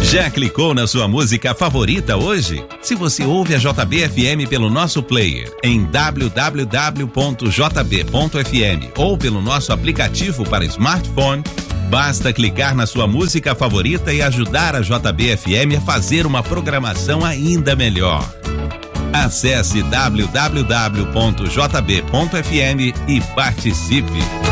Já clicou na sua música favorita hoje? Se você ouve a JB-FM pelo nosso player em www.jb.fm ou pelo nosso aplicativo para smartphone, basta clicar na sua música favorita e ajudar a JB-FM a fazer uma programação ainda melhor. Acesse www.jb.fm e participe.